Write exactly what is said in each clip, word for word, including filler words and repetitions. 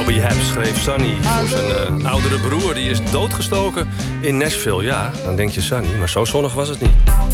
Bobby Hebb schreef Sonny voor zijn uh, oudere broer. Die is doodgestoken in Nashville. Ja, dan denk je Sonny, maar zo zonnig was het niet.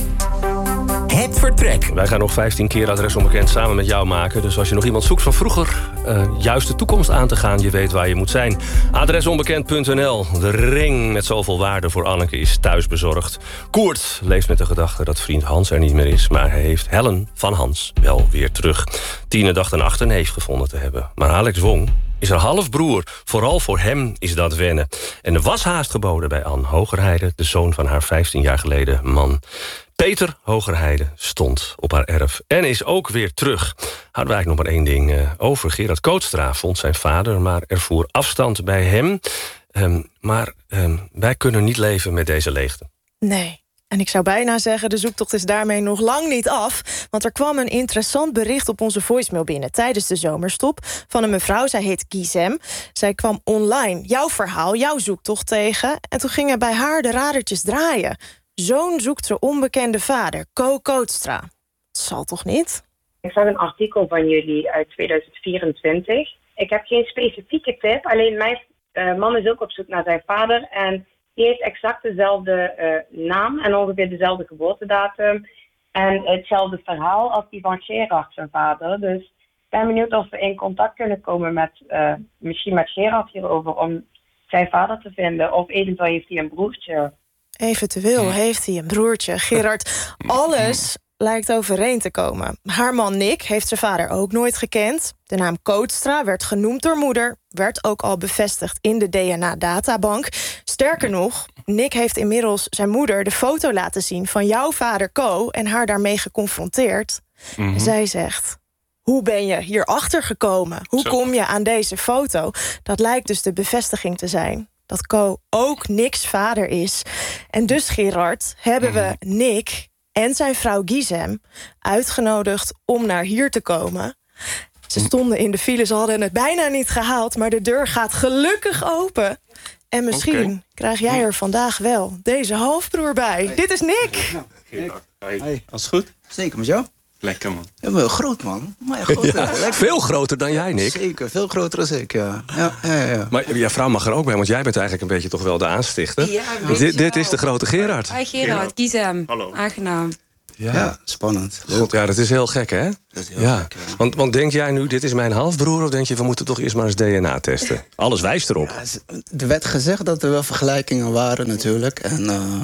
Het vertrek. Wij gaan nog vijftien keer Adres Onbekend samen met jou maken. Dus als je nog iemand zoekt van vroeger, uh, juist de toekomst aan te gaan, je weet waar je moet zijn. adres onbekend punt n l. De ring met zoveel waarde voor Anneke is thuis bezorgd. Koert leeft met de gedachte dat vriend Hans er niet meer is, maar hij heeft Helen van Hans wel weer terug. Tine dacht een achterneef gevonden te hebben. Maar Alex Wong is een halfbroer. Vooral voor hem is dat wennen. En er was haast geboden bij Anne Hogerheide, de zoon van haar vijftien jaar geleden man. Peter Hogerheide stond op haar erf en is ook weer terug. Hadden we eigenlijk nog maar één ding uh, over. Gerard Kootstra vond zijn vader, maar ervoer afstand bij hem. Um, maar um, wij kunnen niet leven met deze leegte. Nee. En ik zou bijna zeggen, de zoektocht is daarmee nog lang niet af. Want er kwam een interessant bericht op onze voicemail binnen tijdens de zomerstop van een mevrouw. Zij heet Gizem. Zij kwam online jouw verhaal, jouw zoektocht tegen. En toen gingen bij haar de radertjes draaien. Zoon zoekt zijn onbekende vader, Co Kootstra. Dat zal toch niet? Ik zag een artikel van jullie uit tweeduizend vierentwintig. Ik heb geen specifieke tip, alleen mijn uh, man is ook op zoek naar zijn vader. En die heeft exact dezelfde uh, naam en ongeveer dezelfde geboortedatum. En hetzelfde verhaal als die van Gerard, zijn vader. Dus ik ben benieuwd of we in contact kunnen komen met, uh, misschien met Gerard hierover, om zijn vader te vinden. Of eventueel heeft hij een broertje. Eventueel heeft hij een broertje. Gerard, alles lijkt overeen te komen. Haar man Nick heeft zijn vader ook nooit gekend. De naam Kootstra werd genoemd door moeder. Werd ook al bevestigd in de D N A-databank. Sterker nog, Nick heeft inmiddels zijn moeder de foto laten zien van jouw vader Co en haar daarmee geconfronteerd. Mm-hmm. Zij zegt: hoe ben je hierachter gekomen? Hoe Zo. kom je aan deze foto? Dat lijkt dus de bevestiging te zijn dat Co ook Nick's vader is. En dus, Gerard, hebben we Nick en zijn vrouw Gizem uitgenodigd om naar hier te komen. Ze stonden in de file, ze hadden het bijna niet gehaald, maar de deur gaat gelukkig open. En misschien okay. krijg jij er vandaag wel deze halfbroer bij. Hey. Dit is Nick. Hey. Hey. Alles goed? Zeker met jou? Lekker, man. Ja, maar groot, man. Maar ja, groot, ja, veel groter dan jij, Nick. Zeker, veel groter dan ik, ja. Ja, ja, ja. Maar jouw vrouw mag er ook bij, want jij bent eigenlijk een beetje toch wel de aanstichter. Ja, dit, dit is de grote Gerard. Hi Gerard, Gizem. Hallo. Aangenaam. Ja, ja spannend. God, ja, dat is heel gek, hè? Dat is heel ja. gek, ja. Want, want denk jij nu, dit is mijn halfbroer, of denk je, we moeten toch eerst maar eens D N A testen? Alles wijst erop. Ja, er werd gezegd dat er wel vergelijkingen waren, natuurlijk. En, uh...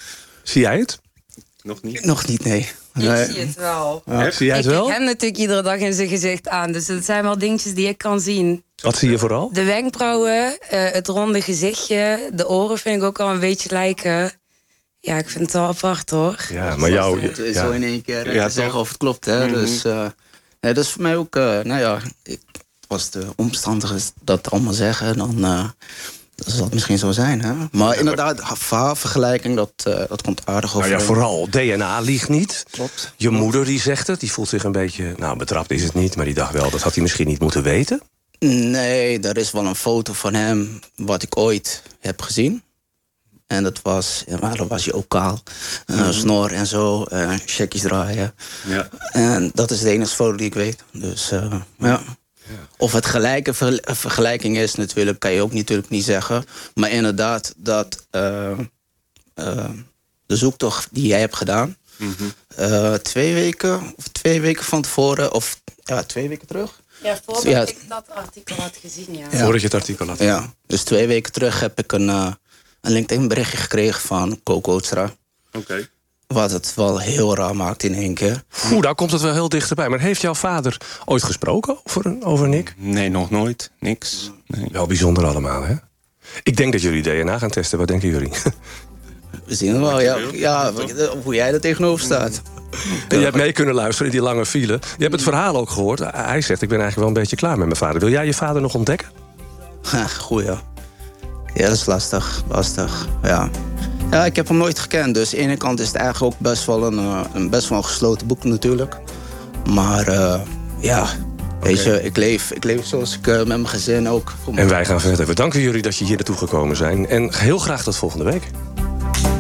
zie jij het? Nog niet? Nog niet, nee. Ik nee. zie het wel. Ja. Zie jij het wel? Ik heb hem natuurlijk iedere dag in zijn gezicht aan. Dus dat zijn wel dingetjes die ik kan zien. Wat zie je vooral? De wenkbrauwen, uh, het ronde gezichtje. De oren vind ik ook al een beetje lijken. Ja, ik vind het wel apart, hoor. Ja, maar jou... Het is ja. zo in één keer ja, te zeggen of het klopt, hè. Mm-hmm. Dus uh, nee, dat is voor mij ook... Uh, nou ja, ik, als de omstandigheden dat allemaal zeggen, dan... Uh, dat zal het misschien zo zijn, hè? Maar ja, inderdaad, vergelijking, dat, uh, dat komt aardig over. Nou ja, vooral, D N A liegt niet. Klopt. Je moeder die zegt het, die voelt zich een beetje... Nou, betrapt is het niet, maar die dacht wel, dat had hij misschien niet moeten weten. Nee, er is wel een foto van hem, wat ik ooit heb gezien. En dat was, ja, maar dat was je ook kaal. Uh, mm-hmm. Snor en zo, uh, checkies draaien. Ja. En dat is de enige foto die ik weet. Dus, uh, ja... Ja. Of het gelijke ver, vergelijking is natuurlijk, kan je ook natuurlijk niet zeggen. Maar inderdaad, dat uh, uh, de zoektocht die jij hebt gedaan... Mm-hmm. uh, twee weken of twee weken van tevoren, of ja, twee weken terug... Ja, voordat ja. ik dat artikel had gezien, ja. ja. Voordat je het artikel had gezien. Ja, dus twee weken terug heb ik een, uh, een LinkedIn berichtje gekregen van Co Kootstra. Oké. Okay. Wat het wel heel raar maakt in één keer. Oeh, daar komt het wel heel dichterbij. Maar heeft jouw vader ooit gesproken over, over Nick? Nee, nog nooit. Niks. Nee. Wel bijzonder allemaal, hè? Ik denk dat jullie D N A gaan testen. Wat denken jullie? We zien het wel, ja. ja hoe jij er tegenover staat. En je hebt mee kunnen luisteren in die lange file. Je hebt het verhaal ook gehoord. Hij zegt, ik ben eigenlijk wel een beetje klaar met mijn vader. Wil jij je vader nog ontdekken? Ja, goed, ja. Ja, dat is lastig. Lastig, ja. Ja, ik heb hem nooit gekend, dus aan de ene kant is het eigenlijk ook best wel een, een, best wel een gesloten boek natuurlijk. Maar uh, ja, okay. weet je, ik leef, ik leef zoals ik uh, met mijn gezin ook. En wij gaan verder. We danken jullie dat je hier naartoe gekomen zijn. En heel graag tot volgende week.